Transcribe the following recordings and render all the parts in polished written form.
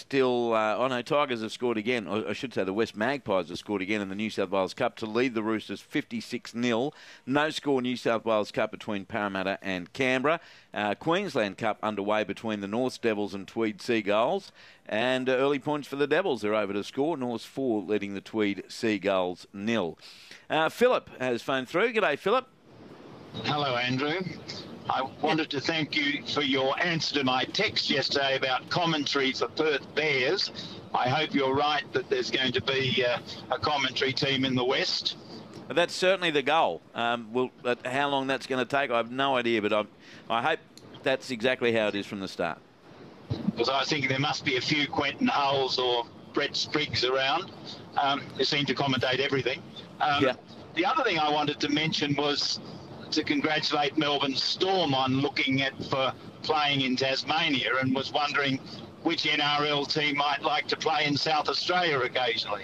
still... Tigers have scored again. Or I should say the West Magpies have scored again in the New South Wales Cup to lead the Roosters 56-0. No score New South Wales Cup between Parramatta and Canberra. Queensland Cup underway between the Norths Devils and Tweed Seagulls. And early points for the Devils. They're over to score. Norths 4 leading the Tweed Seagulls 0. Philip has phoned through. G'day, Philip. Hello, Andrew. I wanted to thank you for your answer to my text yesterday about commentary for Perth Bears. I hope you're right that there's going to be a commentary team in the West. That's certainly the goal. How long that's going to take, I have no idea, but I hope that's exactly how it is from the start. Because I was thinking there must be a few Quentin Hulls or Brett Spriggs around. They seem to commentate everything. The other thing I wanted to mention was to congratulate Melbourne Storm on looking for playing in Tasmania, and was wondering which NRL team might like to play in South Australia occasionally.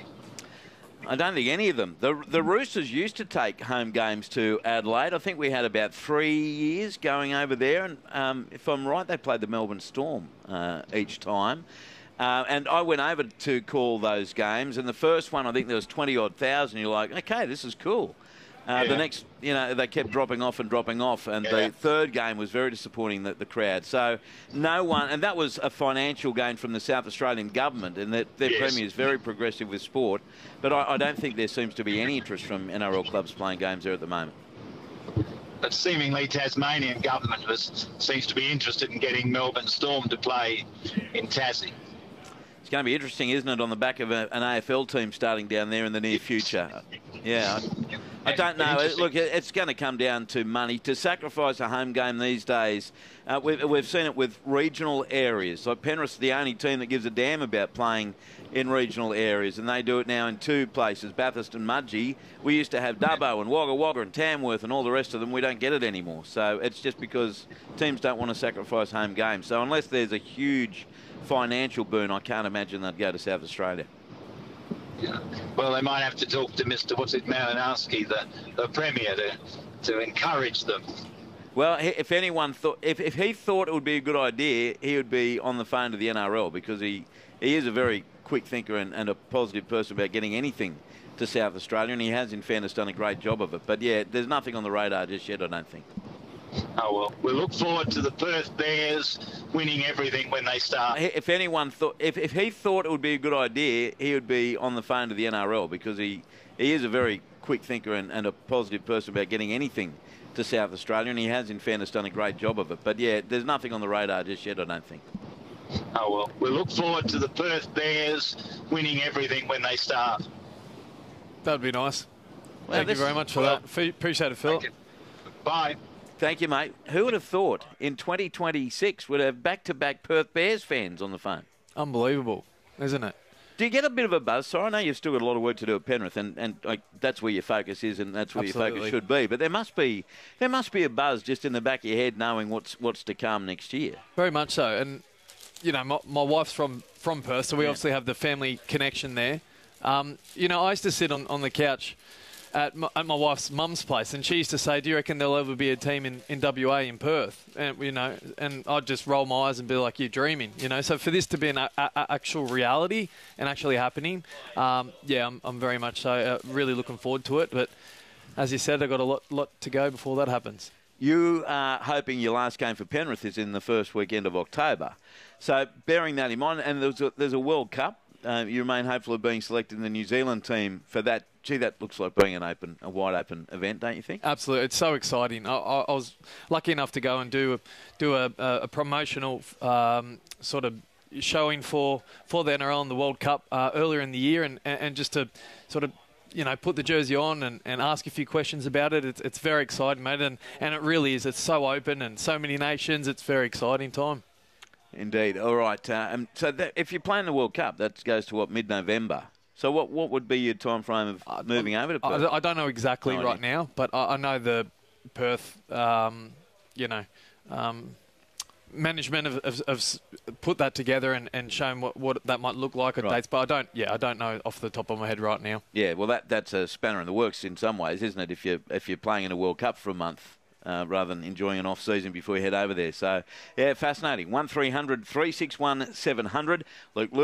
I don't think any of them. The Roosters used to take home games to Adelaide. I think we had about 3 years going over there, and if I'm right, they played the Melbourne Storm each time. And I went over to call those games, and the first one, I think there was 20-odd thousand. You're like, okay, this is cool. The next, they kept dropping off, and the third game was very disappointing, the crowd. So no one, and that was a financial gain from the South Australian government, and their Premier is very progressive with sport, but I don't think there seems to be any interest from NRL clubs playing games there at the moment. But seemingly Tasmanian government seems to be interested in getting Melbourne Storm to play in Tassie. It's going to be interesting, isn't it, on the back of an AFL team starting down there in the near future? Yeah, I don't know. Look, it's going to come down to money. To sacrifice a home game these days, we've seen it with regional areas. Like Penrith's the only team that gives a damn about playing in regional areas, and they do it now in two places, Bathurst and Mudgee. We used to have Dubbo and Wagga Wagga and Tamworth and all the rest of them. We don't get it anymore. So it's just because teams don't want to sacrifice home games. So unless there's a huge financial boon, I can't imagine they'd go to South Australia. Yeah. Well, they might have to talk to Mr. Malinowski, the Premier, to encourage them. Well, if anyone thought, if he thought it would be a good idea, he would be on the phone to the NRL, because he is a very quick thinker and a positive person about getting anything to South Australia, and he has, in fairness, done a great job of it. But yeah, there's nothing on the radar just yet, I don't think. Oh, well, we look forward to the Perth Bears winning everything when they start. If anyone thought, if he thought it would be a good idea, he would be on the phone to the NRL, because he is a very quick thinker and a positive person about getting anything to South Australia, and he has, in fairness, done a great job of it. But yeah, there's nothing on the radar just yet, I don't think. Oh, well, we look forward to the Perth Bears winning everything when they start. That'd be nice. Thank you very much for that. Appreciate it, Phil. Bye. Thank you, mate. Who would have thought in 2026 we'd have back-to-back Perth Bears fans on the phone? Unbelievable, isn't it? Do you get a bit of a buzz? So I know you've still got a lot of work to do at Penrith, and that's where your focus is, and that's where your focus should be. But there must be a buzz just in the back of your head, knowing what's to come next year. Very much so. And my wife's from Perth, so we obviously have the family connection there. I used to sit on the couch at my wife's mum's place, and she used to say, "Do you reckon there'll ever be a team in WA in Perth?" And and I'd just roll my eyes and be like, "You're dreaming," So for this to be an actual reality and actually happening, I'm very much so really looking forward to it. But as you said, I've got a lot to go before that happens. You are hoping your last game for Penrith is in the first weekend of October. So bearing that in mind, and there's a World Cup. You remain hopeful of being selected in the New Zealand team for that. Gee, that looks like being a wide open event, don't you think? Absolutely, it's so exciting. I was lucky enough to go and do a promotional sort of showing for the NRL and the World Cup earlier in the year, and just to sort of put the jersey on and ask a few questions about it. It's very exciting, mate, and it really is. It's so open and so many nations. It's a very exciting time. Indeed. All right. If you're playing the World Cup, that goes to mid-November. So what would be your time frame of moving over to Perth? I don't know exactly right now, but I know the Perth, management have put that together and shown what that might look like at dates. But I don't know off the top of my head right now. Yeah, well, that's a spanner in the works in some ways, isn't it? If you're playing in a World Cup for a month. Rather than enjoying an off-season before you head over there. So, yeah, fascinating. 1300 361 700. Luke